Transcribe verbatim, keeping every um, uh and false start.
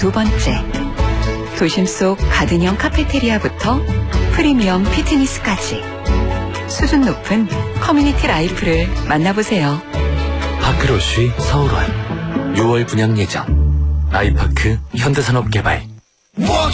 두 번째, 도심 속 가든형 카페테리아부터 프리미엄 피트니스까지 수준 높은 커뮤니티 라이프를 만나보세요. 파크로쉬 서울원 유월 분양 예정. 아이파크 현대산업개발.